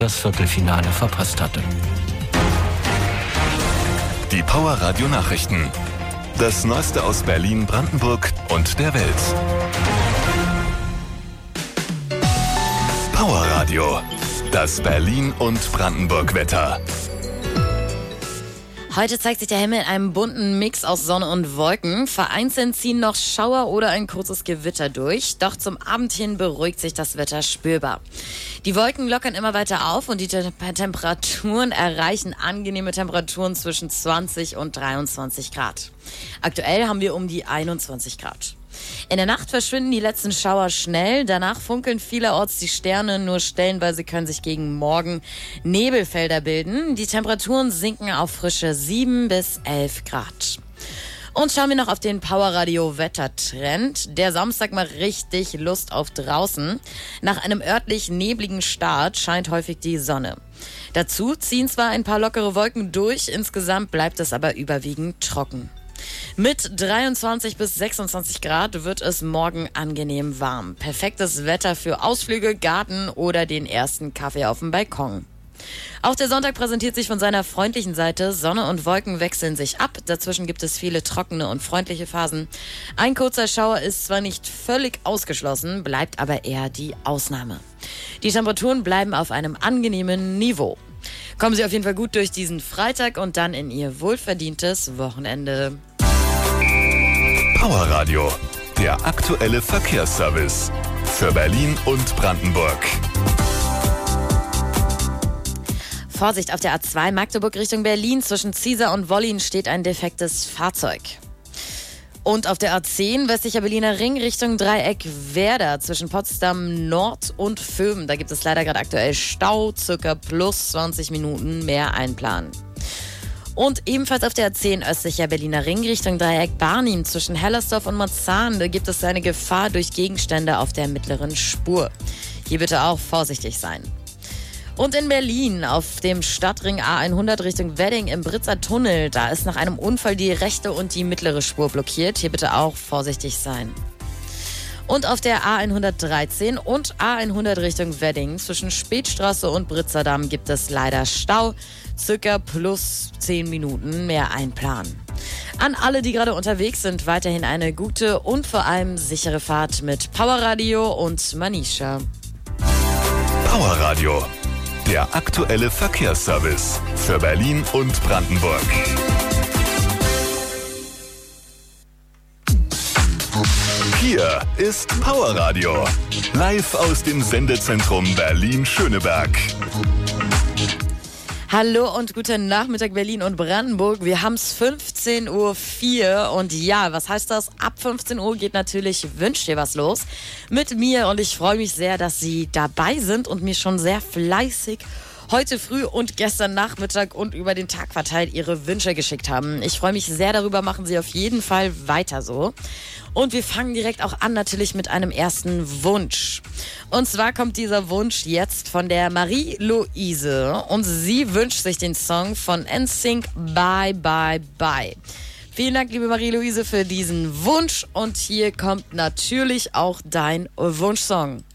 das Viertelfinale verpasst hatte. Die Power Radio Nachrichten. Das Neueste aus Berlin, Brandenburg und der Welt. Power Radio. Das Berlin- und Brandenburg-Wetter. Heute zeigt sich der Himmel in einem bunten Mix aus Sonne und Wolken. Vereinzelt ziehen noch Schauer oder ein kurzes Gewitter durch. Doch zum Abend hin beruhigt sich das Wetter spürbar. Die Wolken lockern immer weiter auf und die Temperaturen erreichen angenehme Temperaturen zwischen 20 und 23 Grad. Aktuell haben wir um die 21 Grad. In der Nacht verschwinden die letzten Schauer schnell. Danach funkeln vielerorts die Sterne. Nur stellenweise können sich gegen Morgen Nebelfelder bilden. Die Temperaturen sinken auf frische 7 bis 11 Grad. Und schauen wir noch auf den Powerradio Wettertrend. Der Samstag macht richtig Lust auf draußen. Nach einem örtlich nebligen Start scheint häufig die Sonne. Dazu ziehen zwar ein paar lockere Wolken durch, insgesamt bleibt es aber überwiegend trocken. Mit 23 bis 26 Grad wird es morgen angenehm warm. Perfektes Wetter für Ausflüge, Garten oder den ersten Kaffee auf dem Balkon. Auch der Sonntag präsentiert sich von seiner freundlichen Seite. Sonne und Wolken wechseln sich ab. Dazwischen gibt es viele trockene und freundliche Phasen. Ein kurzer Schauer ist zwar nicht völlig ausgeschlossen, bleibt aber eher die Ausnahme. Die Temperaturen bleiben auf einem angenehmen Niveau. Kommen Sie auf jeden Fall gut durch diesen Freitag und dann in Ihr wohlverdientes Wochenende. Power Radio, der aktuelle Verkehrsservice für Berlin und Brandenburg. Vorsicht, auf der A2 Magdeburg Richtung Berlin zwischen Ziesar und Wollin steht ein defektes Fahrzeug. Und auf der A10 westlicher Berliner Ring Richtung Dreieck Werder zwischen Potsdam Nord und Föhm. Da gibt es leider gerade aktuell Stau, circa plus 20 Minuten, mehr einplanen. Und ebenfalls auf der A10 östlicher Berliner Ring Richtung Dreieck Barnim zwischen Hellersdorf und Marzahn. Da gibt es eine Gefahr durch Gegenstände auf der mittleren Spur. Hier bitte auch vorsichtig sein. Und in Berlin auf dem Stadtring A100 Richtung Wedding im Britzer Tunnel, da ist nach einem Unfall die rechte und die mittlere Spur blockiert. Hier bitte auch vorsichtig sein. Und auf der A113 und A100 Richtung Wedding zwischen Spätstraße und Britzerdamm gibt es leider Stau. Circa plus 10 Minuten, mehr einplanen. An alle, die gerade unterwegs sind, weiterhin eine gute und vor allem sichere Fahrt mit Powerradio und Manisha. Powerradio, der aktuelle Verkehrsservice für Berlin und Brandenburg. Hier ist Powerradio, live aus dem Sendezentrum Berlin-Schöneberg. Hallo und guten Nachmittag Berlin und Brandenburg. Wir haben es 15.04 Uhr und ja, was heißt das? Ab 15 Uhr geht natürlich Wünsch dir was los mit mir und ich freue mich sehr, dass Sie dabei sind und mir schon sehr fleißig heute früh und gestern Nachmittag und über den Tag verteilt Ihre Wünsche geschickt haben. Ich freue mich sehr darüber, machen Sie auf jeden Fall weiter so. Und wir fangen direkt auch an natürlich mit einem ersten Wunsch. Und zwar kommt dieser Wunsch jetzt von der Marie-Louise und sie wünscht sich den Song von NSYNC Bye Bye Bye. Vielen Dank, liebe Marie-Louise, für diesen Wunsch und hier kommt natürlich auch dein Wunschsong.